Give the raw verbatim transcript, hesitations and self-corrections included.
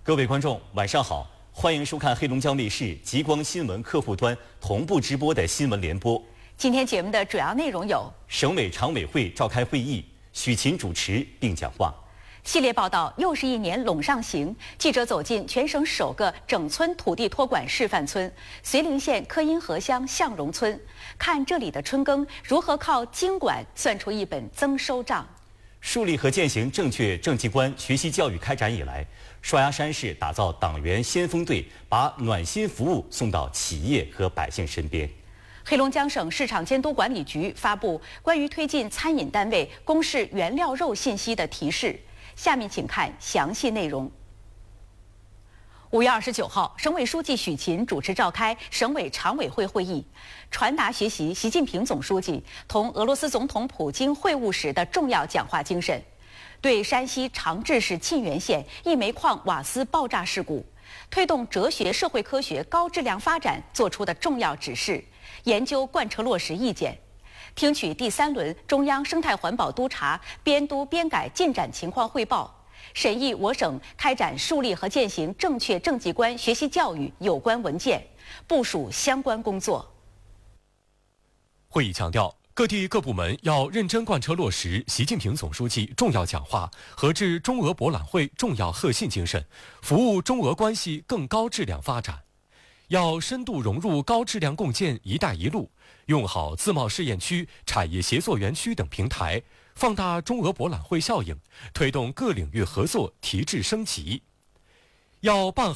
各位观众，晚上好，欢迎收看黑龙江卫视极光新闻客户端同步直播的新闻联播。 今天节目的主要内容有： 省委常委会召开会议，许勤主持并讲话。 系列报道又是一年陇上行，记者走进全省首个整村土地托管示范村——绥宁县柯因河乡向荣村，看这里的春耕如何靠经管算出一本增收账。 树立和践行正确政绩观学习教育开展以来，双鸭山市打造党员先锋队，把暖心服务送到企业和百姓身边。 黑龙江省市场监督管理局发布关于推进餐饮单位公示原料肉信息的提示，下面请看详细内容。五月二十九号，省委书记许勤主持召开省委常委会会议，传达学习习近平总书记同俄罗斯总统普京会晤时的重要讲话精神，对山西长治市沁源县一煤矿瓦斯爆炸事故，推动哲学社会科学高质量发展作出的重要指示，研究贯彻落实意见，听取第三轮中央生态环保督察编督编改进展情况汇报，审议我省开展树立和践行正确政绩观学习教育有关文件，部署相关工作。 会议强调，各地各部门要认真贯彻落实习近平总书记重要讲话和致中俄博览会重要贺信精神，服务中俄关系更高质量发展。要深度融入高质量共建“一带一路”，用好自贸试验区、产业协作园区等平台，放大中俄博览会效应，推动各领域合作提质升级。要办